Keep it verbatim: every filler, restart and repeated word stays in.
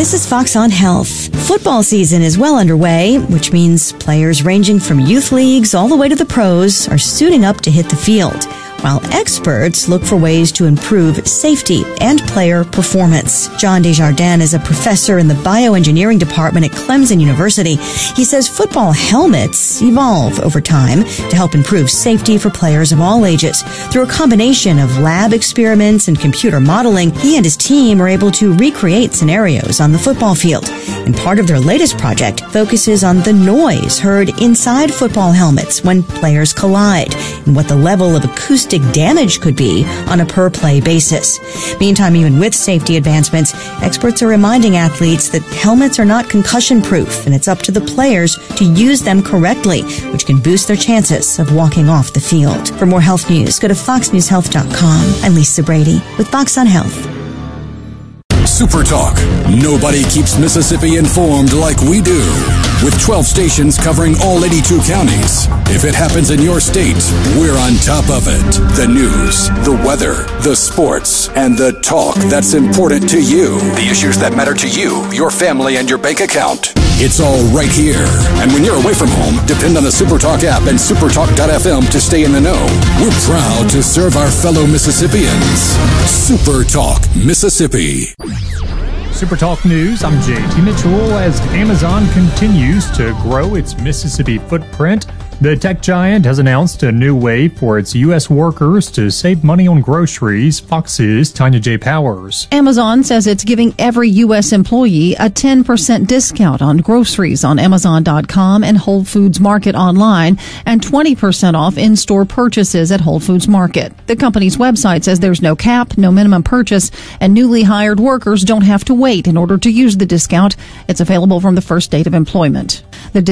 This is Fox on Health. Football season is well underway, which means players ranging from youth leagues all the way to the pros are suiting up to hit the field, while experts look for ways to improve safety and player performance. John Desjardins is a professor in the bioengineering department at Clemson University. He says football helmets evolve over time to help improve safety for players of all ages. Through a combination of lab experiments and computer modeling, he and his team are able to recreate scenarios on the football field. And part of their latest project focuses on the noise heard inside football helmets when players collide and what the level of acoustic damage could be on a per-play basis. Meantime, even with safety advancements, experts are reminding athletes that helmets are not concussion-proof, and it's up to the players to use them correctly, which can boost their chances of walking off the field. For more health news, go to fox news health dot com. I'm Lisa Brady with Fox on Health. Super Talk. Nobody keeps Mississippi informed like we do. With twelve stations covering all eighty-two counties. If it happens in your state, we're on top of it. The news, the weather, the sports, and the talk that's important to you. The issues that matter to you, your family, and your bank account. It's all right here. And when you're away from home, depend on the SuperTalk app and supertalk dot f m to stay in the know. We're proud to serve our fellow Mississippians. SuperTalk Mississippi. SuperTalk News, I'm J T Mitchell. As Amazon continues to grow its Mississippi footprint, the tech giant has announced a new way for its U S workers to save money on groceries. Fox's Tanya J. Powers. Amazon says it's giving every U S employee a ten percent discount on groceries on Amazon dot com and Whole Foods Market online and twenty percent off in-store purchases at Whole Foods Market. The company's website says there's no cap, no minimum purchase, and newly hired workers don't have to wait in order to use the discount. It's available from the first date of employment. The